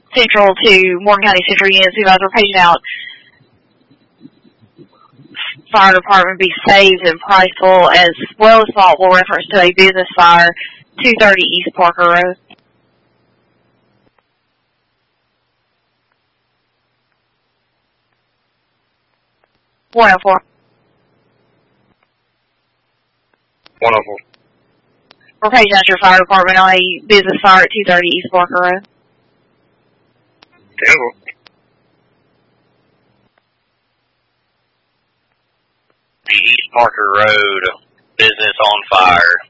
Central to Morgan County Central Unit Supervisor paging out fire department be saved in Priceville as well as Faultville reference to a business fire, 230 East Parker Road. One oh four. 104. We're paging out your fire department on a business fire at 230 East Parker Road. 10-4. The East Parker Road business on fire.